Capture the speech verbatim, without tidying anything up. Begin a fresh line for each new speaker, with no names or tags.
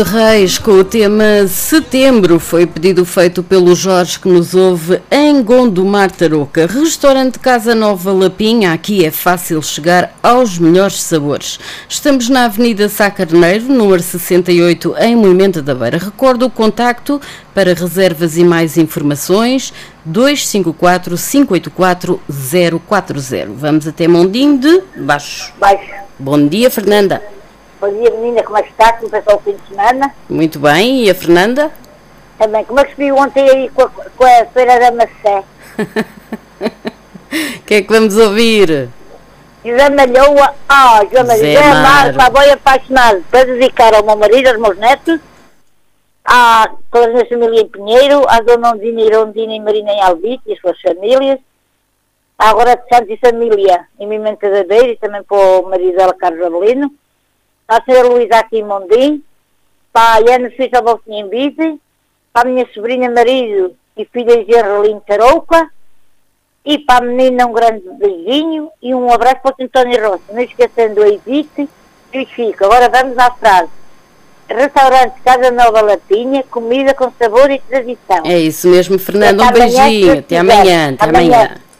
Reis, com o tema Setembro, foi pedido feito pelo Jorge que nos ouve em Gondomar, Tarouca. Restaurante Casa Nova Lapinha, aqui é fácil chegar aos melhores sabores. Estamos na Avenida Sá Carneiro, número sessenta e oito, em Moimenta da Beira. Recordo o contacto para reservas e mais informações, dois cinco quatro, cinco oito quatro, zero quatro zero. Vamos até Mondinho de Baixo.
Baixo.
Bom dia, Fernanda.
Bom dia, menina, como é que está? Como passou o fim de semana?
Muito bem, e a Fernanda?
Também, como é que se viu ontem aí com a, com a Feira da Maçã?
O que é que vamos ouvir?
José Malhoa, ah, José Malhoa, José Amaro, para boi apaixonado, para dedicar ao meu marido, aos meus netos, à toda a minha família em Pinheiro, à Dona Ondina e Rondina e Marina em Albite e as suas famílias, à Agora de Santos e Família em Mimenta da Beira e também para o marido dela, Carlos Abelino, à senhora Luísa aqui em Mondim, para a Ana Suíça Bolsinha em Bise, para a minha sobrinha, marido e filha Geraldine Tarouca, e para a menina um grande beijinho e um abraço para o António Rosa, não esquecendo a Edith e o Chico. Agora vamos à frase. Restaurante Casa Nova Lapinha, comida com sabor e tradição.
É isso mesmo, Fernando, um
Até amanhã,
beijinho,
se
até
quiser.
amanhã, até
Amanhã.
amanhã.